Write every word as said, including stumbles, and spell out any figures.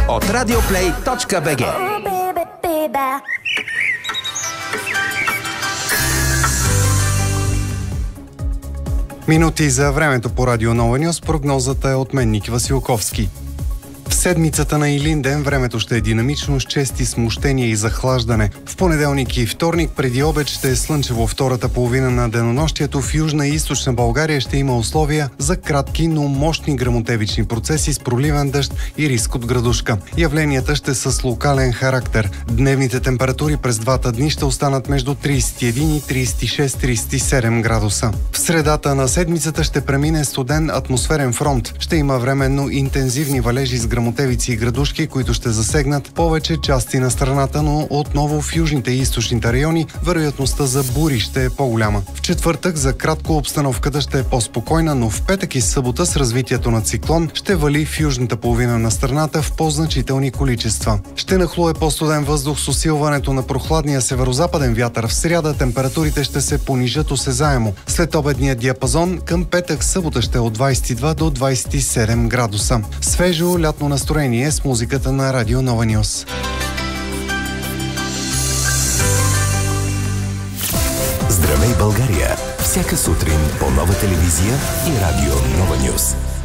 от радиоплей точка би джи. Минути за времето по Радио Нова Нюз. Прогнозата е от мен, Ники Василковски. В седмицата на Илинден времето ще е динамично, с чести смущения и захлаждане. В понеделник и вторник преди обед ще е слънчево. Втората половина на денонощието в Южна и Източна България ще има условия за кратки, но мощни гръмотевични процеси с проливен дъжд и риск от градушка. Явленията ще са с локален характер. Дневните температури през двата дни ще останат между тридесет и един и тридесет и шест - тридесет и седем градуса. В средата на седмицата ще премине студен атмосферен фронт. Ще има временно интензивни валежи с гръмотевици и градушки, които ще засегнат повече части на страната, но отново в южните и източните райони вероятността за бури ще е по-голяма. В четвъртък за кратко обстановката ще е по-спокойна, но в петък и събота с развитието на циклон ще вали в южната половина на страната в по-значителни количества. Ще нахлуе по-студен въздух с усилването на прохладния северозападен вятър. В сряда температурите ще се понижат осезаемо. След обедния диапазон към петък събота ще е от двадесет и два до двадесет и седем градуса. Свежо лятно настроение с музиката на Радио Нова Нюз. Здравей, България! Всяка сутрин по Нова телевизия и Радио Нова Нюз.